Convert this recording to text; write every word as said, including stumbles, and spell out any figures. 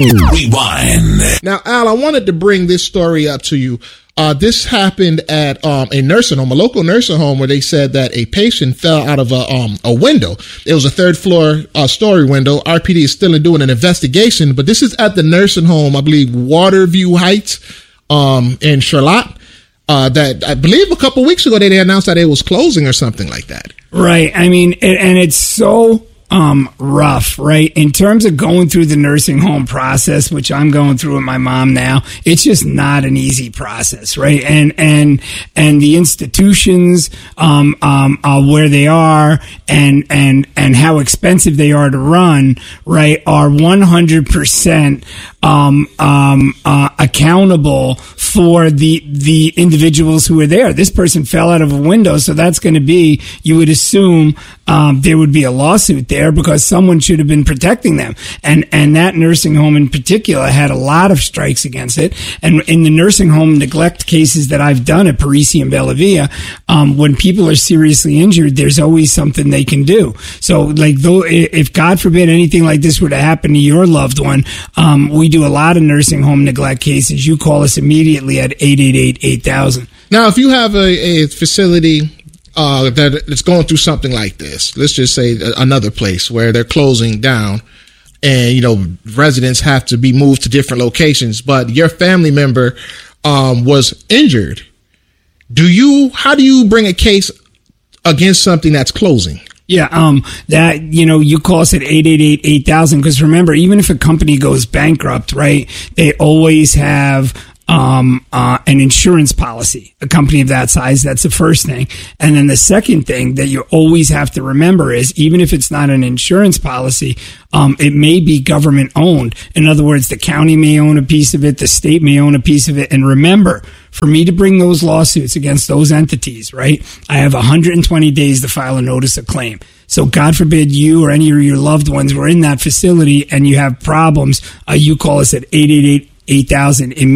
Rewind. Now, Al, I wanted to bring this story up to you. Uh, this happened at um, a nursing home, a local nursing home, where they said that a patient fell out of a um, a window. It was a third floor uh, story window. R P D is still doing an investigation, but this is at the nursing home, I believe, Waterview Heights um, in Charlotte. Uh, that I believe a couple weeks ago they announced that it was closing or something like that. Right. I mean, it, and it's so um, rough, right? In terms of going through the nursing home process, which I'm going through with my mom now, it's just not an easy process, right? And and and the institutions um, um, uh, where they are and and and how expensive they are to run, right, are one hundred percent um, um, uh, accountable for the the individuals who are there. This person fell out of a window, so that's going to be, you would assume, um, there would be a lawsuit there because someone should have been protecting them. And and that nursing home in particular had a lot of strikes against it. And in the nursing home neglect cases that I've done at Parisi and Bella Via, um, when people are seriously injured, there's always something they can do. So, like, though, if God forbid anything like this were to happen to your loved one, um, we do a lot of nursing home neglect cases. You call us immediately at eight eight eight, eight thousand. Now, if you have a, a facility uh, that is going through something like this, let's just say another place where they're closing down and, you know, residents have to be moved to different locations, but your family member um, was injured. Do you, how do you bring a case against something that's closing? Yeah, um, that, you know, you call us at eight eight eight, eight thousand, because remember, even if a company goes bankrupt, right, they always have um, uh, an insurance policy, a company of that size. That's the first thing. And then the second thing that you always have to remember is, even if it's not an insurance policy, um, it may be government owned. In other words, the county may own a piece of it, the state may own a piece of it. And remember, for me to bring those lawsuits against those entities, right, I have one hundred twenty days to file a notice of claim. So God forbid you or any of your loved ones were in that facility and you have problems, uh, you call us at eight eight eight, eight thousand.